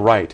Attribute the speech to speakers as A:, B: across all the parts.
A: right.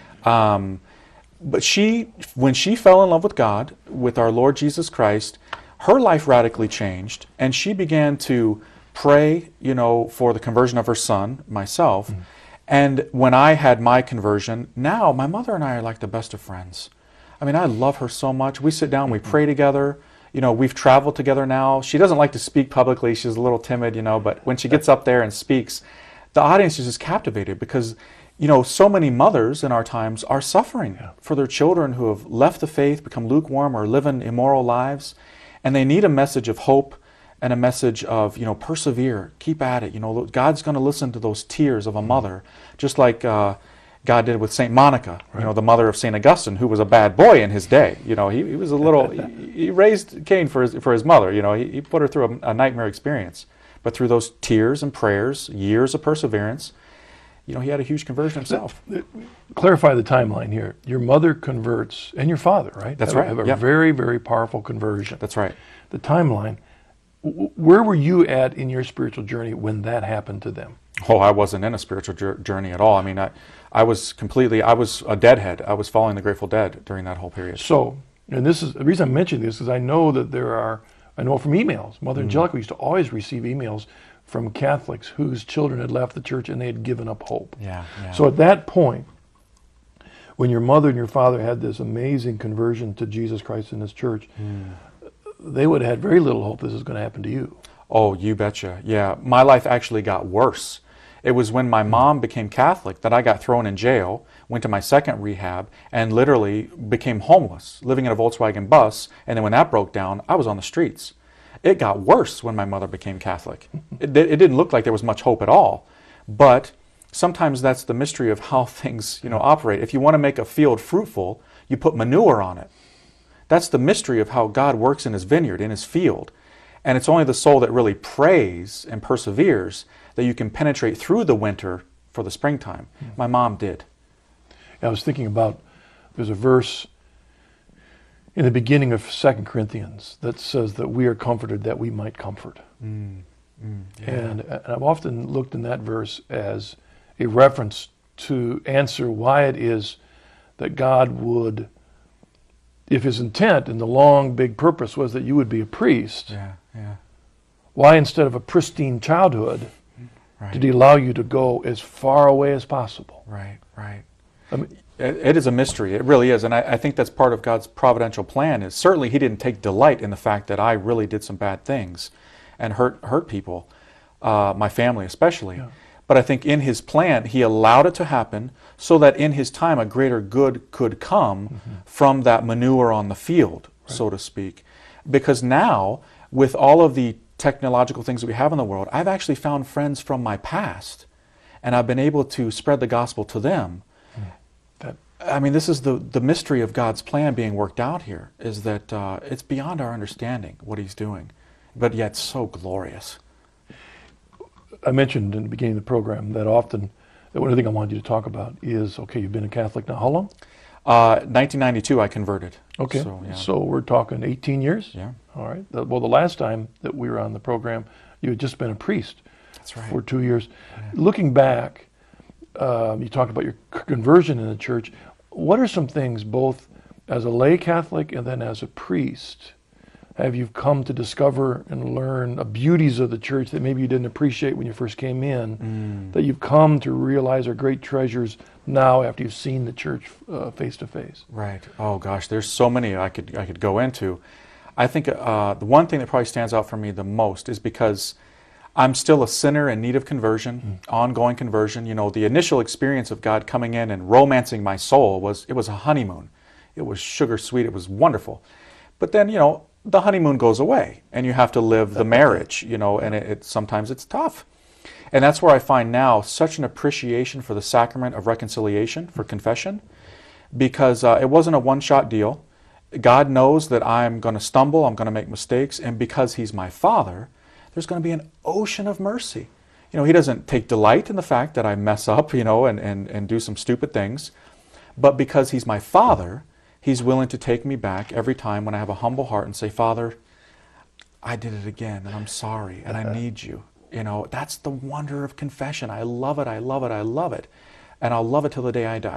A: But when she fell in love with God, with our Lord Jesus Christ, her life radically changed, and she began to pray, for the conversion of her son, myself. And when I had my conversion, now my mother and I are like the best of friends. I mean, I love her so much. We sit down, we pray together. We've traveled together now. She doesn't like to speak publicly. She's a little timid, but when she gets up there and speaks, the audience is just captivated because so many mothers in our times are suffering for their children who have left the faith, become lukewarm, or living immoral lives. And they need a message of hope and a message of, persevere, keep at it. God's going to listen to those tears of a mother, just like God did with St. Monica, the mother of St. Augustine, who was a bad boy in his day. He was a little, he raised Cain for his mother. He put her through a nightmare experience. But through those tears and prayers, years of perseverance, he had a huge conversion himself.
B: Clarify the timeline here. Your mother converts, and your father, right?
A: That's right.
B: Have a very, very powerful conversion.
A: That's right.
B: The timeline. Where were you at in your spiritual journey when that happened to them?
A: Oh, I wasn't in a spiritual journey at all. I mean, I was a deadhead. I was following the Grateful Dead during that whole period.
B: So, and this is the reason I'm mentioning this is I know that I know from emails. Mother Angelica used to always receive emails from Catholics whose children had left the church and they had given up hope.
A: Yeah.
B: So at that point, when your mother and your father had this amazing conversion to Jesus Christ in His church, they would have had very little hope this is going to happen to you.
A: Oh, you betcha. Yeah, my life actually got worse. It was when my mom became Catholic that I got thrown in jail, went to my second rehab, and literally became homeless, living in a Volkswagen bus. And then when that broke down, I was on the streets. It got worse when my mother became Catholic. It didn't look like there was much hope at all. But sometimes that's the mystery of how things, operate. If you want to make a field fruitful, you put manure on it. That's the mystery of how God works in His vineyard, in His field. And it's only the soul that really prays and perseveres that you can penetrate through the winter for the springtime. My mom did.
B: I was thinking about, there's a verse in the beginning of 2 Corinthians that says that we are comforted that we might comfort. And I've often looked in that verse as a reference to answer why it is that God would, if His intent and the long big purpose was that you would be a priest, why instead of a pristine childhood did He allow you to go as far away as possible?
A: Right.
B: I mean,
A: it is a mystery. It really is. And I think that's part of God's providential plan. Is certainly He didn't take delight in the fact that I really did some bad things and hurt people, my family especially. But I think in His plan, He allowed it to happen so that in His time a greater good could come from that manure on the field, so to speak. Because now, with all of the technological things that we have in the world, I've actually found friends from my past, and I've been able to spread the gospel to them. I mean, this is the mystery of God's plan being worked out here, is that it's beyond our understanding what He's doing, but yet so glorious.
B: I mentioned in the beginning of the program that often, that one of the things I wanted you to talk about is, okay, you've been a Catholic now, how long?
A: 1992 I converted.
B: Okay, so we're talking 18 years?
A: Yeah.
B: All right. Well, the last time that we were on the program, you had just been a priest.
A: That's right.
B: For 2 years. Looking back, you talked about your conversion in the church. What are some things, both as a lay Catholic and then as a priest, have you come to discover and learn beauties of the church that maybe you didn't appreciate when you first came in, that you've come to realize are great treasures now after you've seen the church face to face?
A: Right. Oh gosh, there's so many I could go into. I think the one thing that probably stands out for me the most is because I'm still a sinner in need of conversion, ongoing conversion. The initial experience of God coming in and romancing my soul was a honeymoon. It was sugar sweet. It was wonderful. But then, the honeymoon goes away and you have to live the marriage, and sometimes it's tough. And that's where I find now such an appreciation for the sacrament of reconciliation, for confession, because it wasn't a one-shot deal. God knows that I'm going to stumble, I'm going to make mistakes, and because He's my Father, there's going to be an ocean of mercy. He doesn't take delight in the fact that I mess up, and do some stupid things, but because He's my Father, He's willing to take me back every time when I have a humble heart and say, Father, I did it again, and I'm sorry, and I need you. That's the wonder of confession. I love it, I love it, I love it. And I'll love it till the day I die.